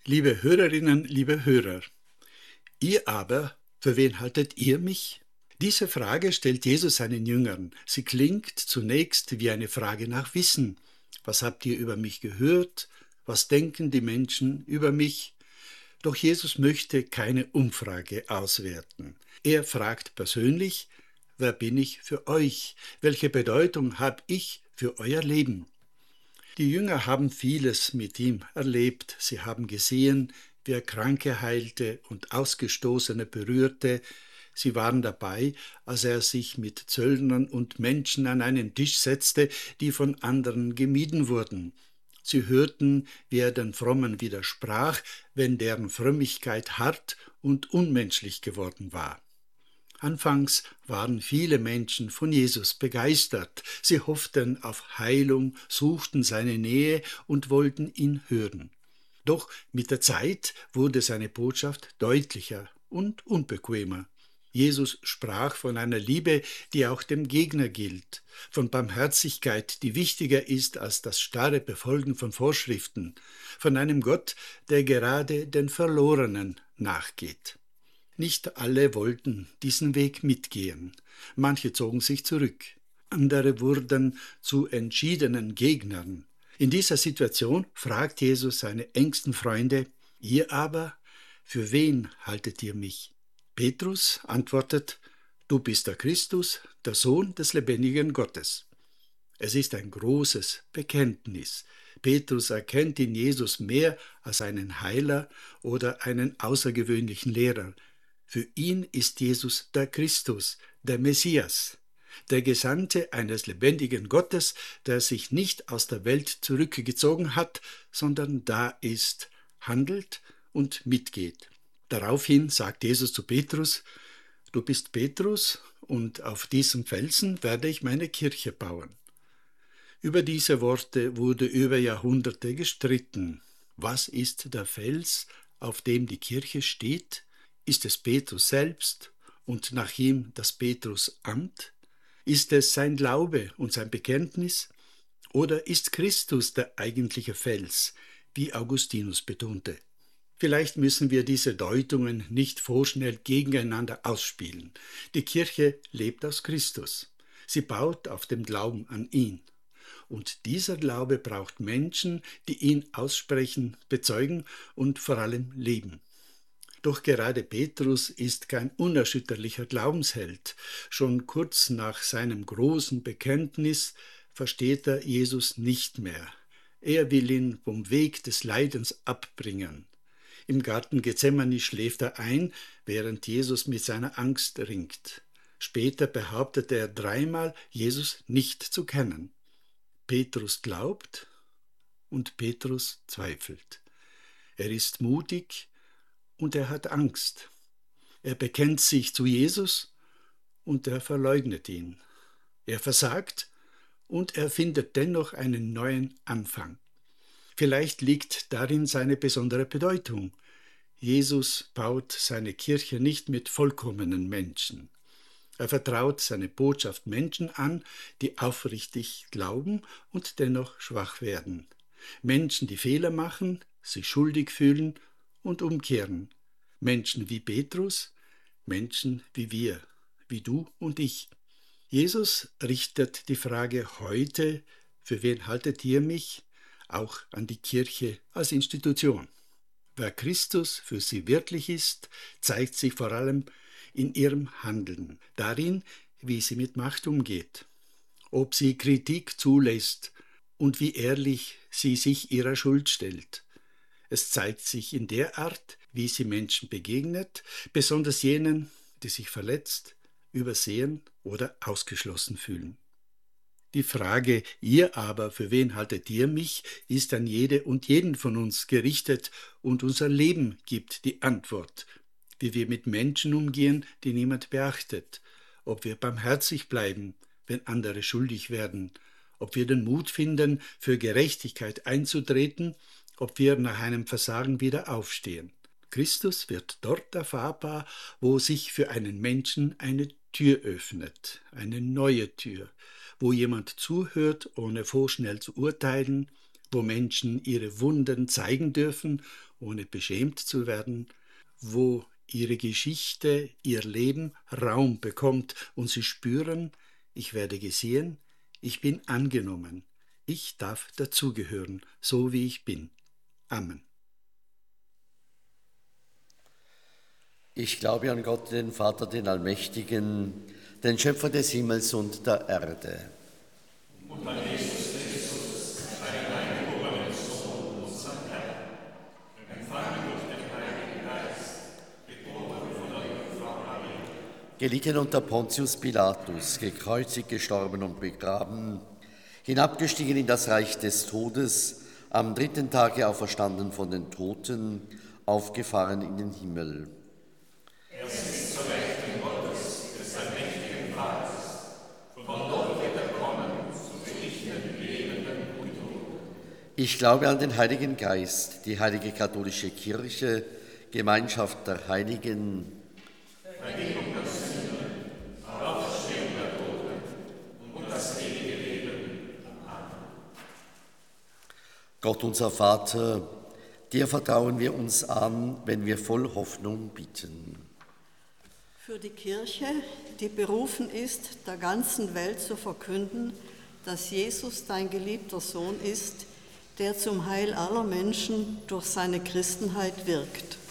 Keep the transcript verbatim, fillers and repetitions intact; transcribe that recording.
Liebe Hörerinnen, liebe Hörer, ihr aber, für wen haltet ihr mich? Diese Frage stellt Jesus seinen Jüngern. Sie klingt zunächst wie eine Frage nach Wissen. Was habt ihr über mich gehört? Was denken die Menschen über mich? Doch Jesus möchte keine Umfrage auswerten. Er fragt persönlich: Wer bin ich für euch? Welche Bedeutung habe ich für euer Leben? Die Jünger haben vieles mit ihm erlebt. Sie haben gesehen, wie er Kranke heilte und Ausgestoßene berührte. Sie waren dabei, als er sich mit Zöllnern und Menschen an einen Tisch setzte, die von anderen gemieden wurden. Sie hörten, wie er den Frommen widersprach, wenn deren Frömmigkeit hart und unmenschlich geworden war. Anfangs waren viele Menschen von Jesus begeistert. Sie hofften auf Heilung, suchten seine Nähe und wollten ihn hören. Doch mit der Zeit wurde seine Botschaft deutlicher und unbequemer. Jesus sprach von einer Liebe, die auch dem Gegner gilt, von Barmherzigkeit, die wichtiger ist als das starre Befolgen von Vorschriften, von einem Gott, der gerade den Verlorenen nachgeht. Nicht alle wollten diesen Weg mitgehen. Manche zogen sich zurück. Andere wurden zu entschiedenen Gegnern. In dieser Situation fragt Jesus seine engsten Freunde: Ihr aber, für wen haltet ihr mich? Petrus antwortet: Du bist der Christus, der Sohn des lebendigen Gottes. Es ist ein großes Bekenntnis. Petrus erkennt in Jesus mehr als einen Heiler oder einen außergewöhnlichen Lehrer. Für ihn ist Jesus der Christus, der Messias, der Gesandte eines lebendigen Gottes, der sich nicht aus der Welt zurückgezogen hat, sondern da ist, handelt und mitgeht. Daraufhin sagt Jesus zu Petrus: Du bist Petrus, und auf diesem Felsen werde ich meine Kirche bauen. Über diese Worte wurde über Jahrhunderte gestritten. Was ist der Fels, auf dem die Kirche steht? Ist es Petrus selbst und nach ihm das Petrusamt? Ist es sein Glaube und sein Bekenntnis? Oder ist Christus der eigentliche Fels, wie Augustinus betonte? Vielleicht müssen wir diese Deutungen nicht vorschnell gegeneinander ausspielen. Die Kirche lebt aus Christus. Sie baut auf dem Glauben an ihn. Und dieser Glaube braucht Menschen, die ihn aussprechen, bezeugen und vor allem leben. Doch gerade Petrus ist kein unerschütterlicher Glaubensheld. Schon kurz nach seinem großen Bekenntnis versteht er Jesus nicht mehr. Er will ihn vom Weg des Leidens abbringen. Im Garten Gethsemane schläft er ein, während Jesus mit seiner Angst ringt. Später behauptet er dreimal, Jesus nicht zu kennen. Petrus glaubt und Petrus zweifelt. Er ist mutig und er hat Angst. Er bekennt sich zu Jesus und er verleugnet ihn. Er versagt und er findet dennoch einen neuen Anfang. Vielleicht liegt darin seine besondere Bedeutung. Jesus baut seine Kirche nicht mit vollkommenen Menschen. Er vertraut seine Botschaft Menschen an, die aufrichtig glauben und dennoch schwach werden. Menschen, die Fehler machen, sich schuldig fühlen und umkehren. Menschen wie Petrus, Menschen wie wir, wie du und ich. Jesus richtet die Frage heute: Für wen haltet ihr mich? Auch an die Kirche als Institution. Wer Christus für sie wirklich ist, zeigt sich vor allem in ihrem Handeln, darin, wie sie mit Macht umgeht, ob sie Kritik zulässt und wie ehrlich sie sich ihrer Schuld stellt. Es zeigt sich in der Art, wie sie Menschen begegnet, besonders jenen, die sich verletzt, übersehen oder ausgeschlossen fühlen. Die Frage: Ihr aber, für wen haltet ihr mich?, ist an jede und jeden von uns gerichtet, und unser Leben gibt die Antwort, wie wir mit Menschen umgehen, die niemand beachtet, ob wir barmherzig bleiben, wenn andere schuldig werden, ob wir den Mut finden, für Gerechtigkeit einzutreten, ob wir nach einem Versagen wieder aufstehen. Christus wird dort erfahrbar, wo sich für einen Menschen eine Tür öffnet, eine neue Tür, wo jemand zuhört, ohne vorschnell zu urteilen, wo Menschen ihre Wunden zeigen dürfen, ohne beschämt zu werden, wo ihre Geschichte, ihr Leben Raum bekommt und sie spüren, ich werde gesehen, ich bin angenommen, ich darf dazugehören, so wie ich bin. Amen. Ich glaube an Gott, den Vater, den Allmächtigen, den Schöpfer des Himmels und der Erde. Und an Jesus Christus, seinen eingeborenen Sohn, unseren Herrn, empfangen durch den Heiligen Geist, geboren von der Jungfrau Maria, Gelitten unter Pontius Pilatus, gekreuzigt, gestorben und begraben, hinabgestiegen in das Reich des Todes, am dritten Tage auferstanden von den Toten, aufgefahren in den Himmel. Er sitzt zur Rechten Gottes, des allmächtigen Vaters. Von dort wird er kommen, zu richten die Lebenden und Toten. Ich glaube an den Heiligen Geist, die heilige katholische Kirche, Gemeinschaft der Heiligen, Vergebung der Sünden, Auferstehung der Toten und das ewige Leben. Amen. Gott unser Vater, dir vertrauen wir uns an, wenn wir voll Hoffnung bitten. Für die Kirche, die berufen ist, der ganzen Welt zu verkünden, dass Jesus dein geliebter Sohn ist, der zum Heil aller Menschen durch seine Christenheit wirkt.